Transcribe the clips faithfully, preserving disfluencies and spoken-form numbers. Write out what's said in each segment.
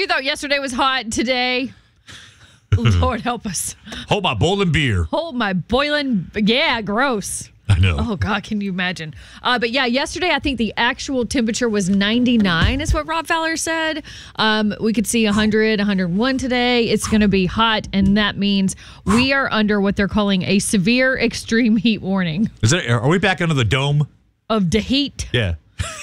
you thought yesterday was hot, today, Lord help us. Hold my boiling beer. Hold my boiling, yeah, gross. I know. Oh, God, can you imagine? Uh, but yeah, yesterday I think the actual temperature was ninety-nine is what Rob Fowler said. Um, we could see one hundred, one hundred one today. It's going to be hot, and that means we are under what they're calling a severe extreme heat warning. Is that, are we back under the dome? Of the heat. Yeah.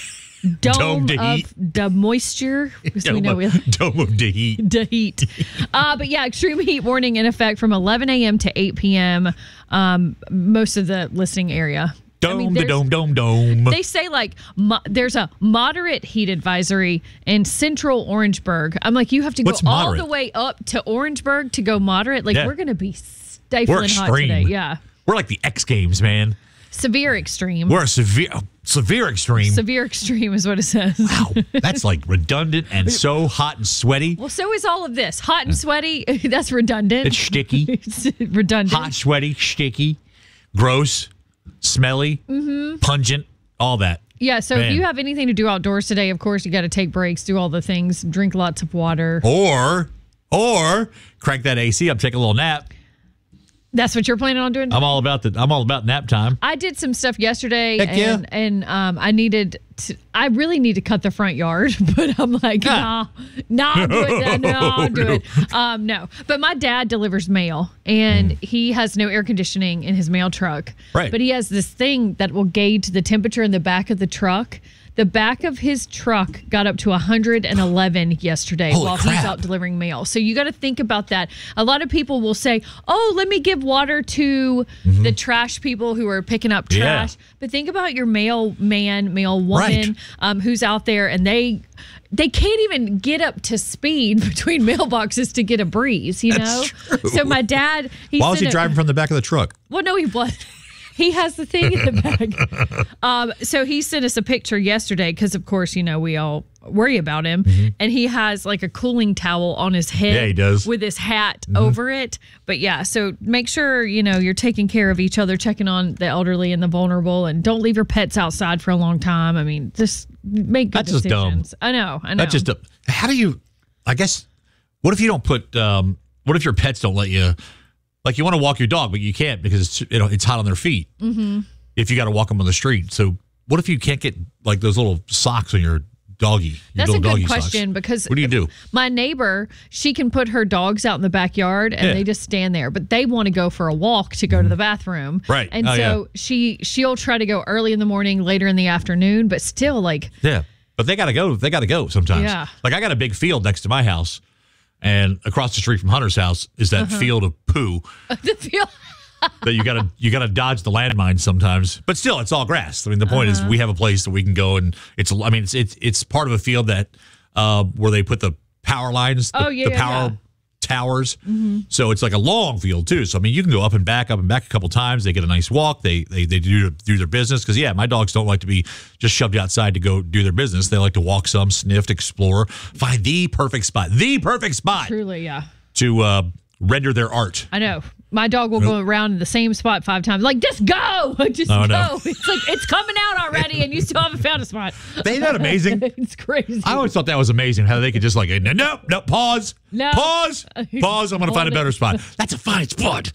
Dome, Dome de of heat. the moisture. So we know we Dome of the heat. the heat. Uh, but yeah, extreme heat warning in effect from eleven a.m. to eight p.m. Um, most of the listening area. Dome, I mean, the dome, dome, dome. They say like mo- there's a moderate heat advisory in central Orangeburg. I'm like, you have to go What's all moderate? the way up to Orangeburg to go moderate. Like Yeah. we're going to be stifling We're hot extreme. today. Yeah. We're like the X Games, man. Severe extreme. We're a severe, severe extreme. Severe extreme is what it says. Wow, that's like redundant and so hot and sweaty. Well, so is all of this. Hot and sweaty, that's redundant. It's sticky. It's redundant. Hot, sweaty, sticky, gross, smelly, Mm-hmm. pungent, all that. Yeah, so Man. if you have anything to do outdoors today, of course, you got to take breaks, do all the things, drink lots of water. Or, or crank that A C up, take a little nap. That's what you're planning on doing? I'm all about the. I'm all about nap time. I did some stuff yesterday, Heck yeah. and and um, I needed to. I really need to cut the front yard, but I'm like, nah, nah, I'll do it, no, I'll do it. Um, no, but my dad delivers mail, and he has no air conditioning in his mail truck. Right. But he has this thing that will gauge the temperature in the back of the truck. The back of his truck got up to one hundred eleven yesterday Holy while crap. he's out delivering mail. So you got to think about that. A lot of people will say, oh, let me give water to the trash people who are picking up Yeah. trash. But think about your mailman, mail woman Right. um, who's out there, and they they can't even get up to speed between mailboxes to get a breeze, you know? That's true. So my dad, he Why was he sent a- driving from the back of the truck? well, no, he was. He has the thing in the bag. Um, so he sent us a picture yesterday because, of course, you know, we all worry about him. And he has like a cooling towel on his head. Yeah, he does. With his hat over it. But yeah, so make sure, you know, you're taking care of each other, checking on the elderly and the vulnerable, and don't leave your pets outside for a long time. I mean, just make good That's just dumb. decisions. I know, I know. That's just a, how do you? I guess. What if you don't put? Um, what if your pets don't let you? Like you want to walk your dog, but you can't because it's you know it's hot on their feet. Mm-hmm. If you got to walk them on the street, so what if you can't get like those little socks on your doggy? Your That's a little good doggy question socks? because What do you do? My neighbor, she can put her dogs out in the backyard and Yeah. they just stand there, but they want to go for a walk to go to the bathroom. Right. And Oh, so yeah. she she'll try to go early in the morning, later in the afternoon, but still like Yeah, but they got to go. They got to go sometimes. Yeah. Like I got a big field next to my house, and across the street from Hunter's house is that Uh-huh. field of poo the feel. that you got to you got to dodge the landmines sometimes. But still, it's all grass. I mean, the point Uh-huh. is we have a place that we can go, and it's. I mean, it's it's it's part of a field that uh, where they put the power lines, the, Oh, yeah, the yeah, power yeah. towers. So it's like a long field too. So I mean, you can go up and back, up and back a couple times. They get a nice walk. They they they do do their business because yeah, my dogs don't like to be just shoved outside to go do their business. They like to walk some, sniff, explore, find the perfect spot, the perfect spot Truly, yeah. to uh, render their art. I know. My dog will go around in the same spot five times. Like, just go. Just Oh, go. no. It's like, it's coming out already and you still haven't found a spot. Ain't that amazing? It's crazy. I always thought that was amazing how they could just like, no, no, no pause, No. pause, pause. I'm going to find a Hold better it. spot. That's a fine spot.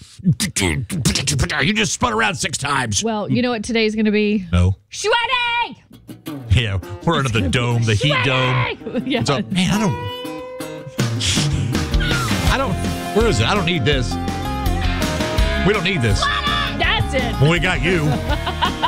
You just spun around six times. Well, you know what today's going to be? No. Sweaty! Yeah, we're under the dome, the heat dome. Sweaty! Yeah. So, man, I don't. I don't. Where is it? I don't need this. We don't need this. That's it. Well, we got you.